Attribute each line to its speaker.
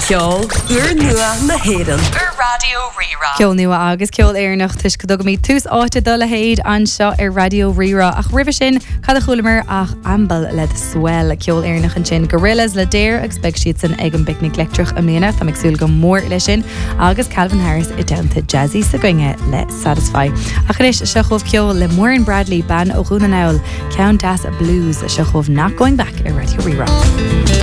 Speaker 1: Ceol uair nua na héireann.
Speaker 2: Radio Rira.
Speaker 3: Ceol nua agus ceol éarnach tuis go dog mí tús áte dul a héad an seo Radio Rira ach ribh sin cad a chulamar ach ambal le swell ceol éarnach an sin gorillas le déir ag spec siad san ag an picnic lectrach am léana tá agsúil go mór lei sin agus Calvin Harris i downta jazzy sa goinge le Satisfy. A chuéis se chomh ceol le Maureen Bradley ban ó Rúna Nail Count Das Blues se chomh Not Going Back i Radio Rira.